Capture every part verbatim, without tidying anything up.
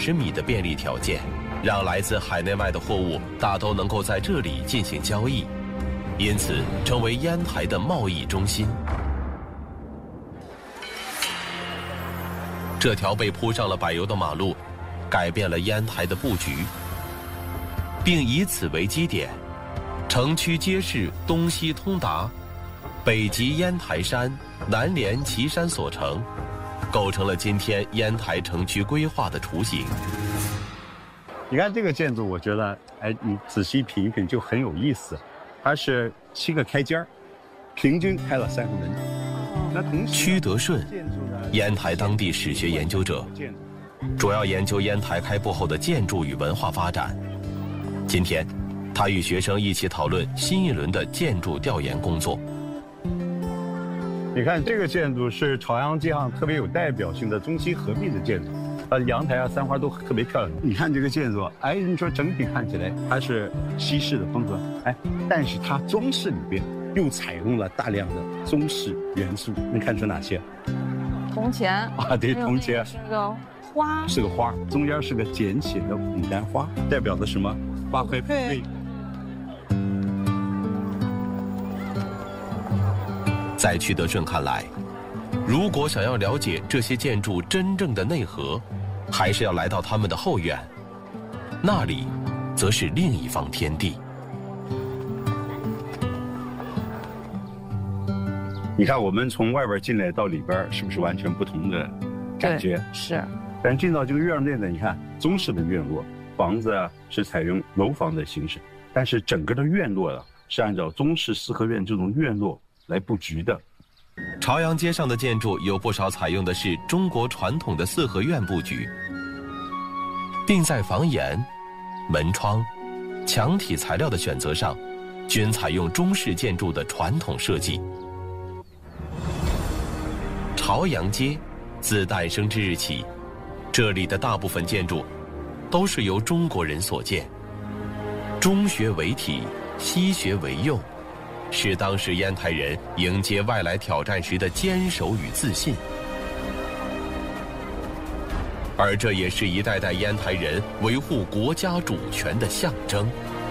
十米的便利条件，让来自海内外的货物大都能够在这里进行交易，因此成为烟台的贸易中心。这条被铺上了柏油的马路，改变了烟台的布局，并以此为基点，城区街市东西通达，北及烟台山，南连岐山所城，构成了今天烟台城区规划的雏形。 你看这个建筑，我觉得，哎，你仔细品一品就很有意思。它是七个开间儿，平均开了三个门。那同时， 屈德顺，烟台当地史学研究者，主要研究烟台开埠后的建筑与文化发展。今天，他与学生一起讨论新一轮的建筑调研工作。 你看这个建筑是朝阳街上特别有代表性的中西合璧的建筑，呃，阳台啊、三花都特别漂亮。你看这个建筑，哎，你说整体看起来它是西式的风格，哎，但是它装饰里边又采用了大量的中式元素，能看出哪些？ 铜钱啊，对，铜钱是个花， 是个花，中间是个简写的牡丹花，代表的什么？花开富贵。 在屈德顺看来，如果想要了解这些建筑真正的内核，还是要来到他们的后院，那里则是另一方天地。 你看，我们从外边进来到里边，是不是完全不同的感觉？ 是。 但进到这个院内呢，你看中式的院落，房子啊是采用楼房的形式，但是整个的院落啊是按照中式四合院这种院落来布局的。 朝阳街上的建筑有不少采用的是中国传统的四合院布局，并在房檐、门窗、墙体材料的选择上，均采用中式建筑的传统设计。朝阳街自诞生之日起，这里的大部分建筑都是由中国人所建，中学为体，西学为用，是当时烟台人迎接外来挑战时的坚守与自信，而这也是一代代烟台人维护国家主权的象征。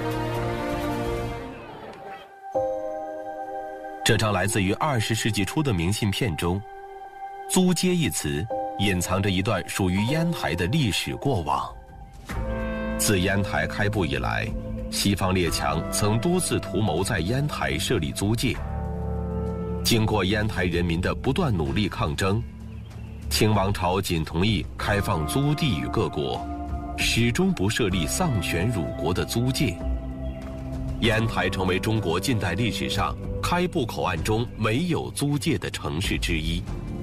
这张来自于二十世纪初的明信片中，租界一词隐藏着一段属于烟台的历史过往。自烟台开埠以来，西方列强曾多次图谋在烟台设立租界。经过烟台人民的不断努力抗争，清王朝仅同意开放租地与各国，始终不设立丧权辱国的租界。烟台成为中国近代历史上开埠口岸中没有租界的城市之一。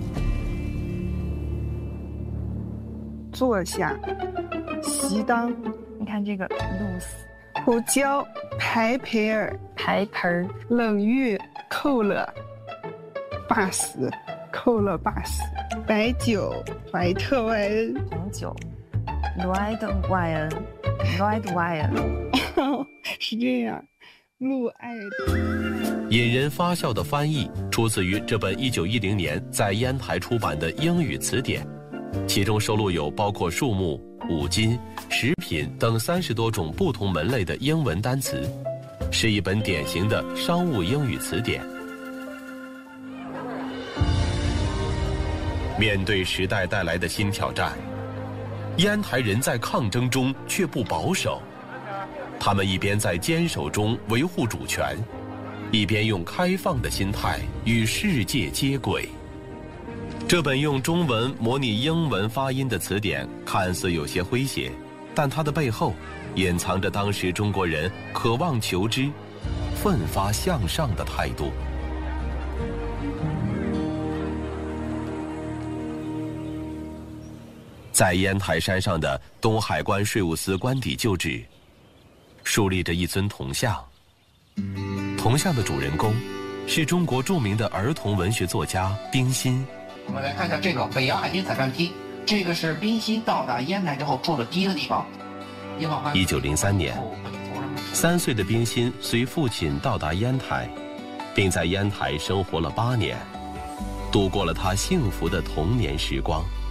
坐下，席当， 你看这个露丝。 胡椒、排培尔、 排盆儿、 冷玉、扣了、巴斯、扣了巴斯、白酒、怀特外恩、 红酒、莱德外恩、莱德外恩， 是这样。陆爱引人发笑的翻译出自于这本一九一零年在烟台出版的英语词典，其中收录有包括树木、五金、食品等三十多种不同门类的英文单词，是一本典型的商务英语词典。面对时代带来的新挑战，烟台人在抗争中却不保守，他们一边在坚守中维护主权，一边用开放的心态与世界接轨。这本用中文模拟英文发音的词典看似有些诙谐，但它的背后隐藏着当时中国人渴望求知、奋发向上的态度。在烟台山上的东海关税务司官邸旧址，竖立着一尊铜像。铜像的主人公是中国著名的儿童文学作家冰心。 我们来看一下这个北洋海军采战梯，这个是冰心到达烟台之后住的第一个地方。 一九零三年，三岁的冰心随父亲到达烟台，并在烟台生活了八年，度过了他幸福的童年时光。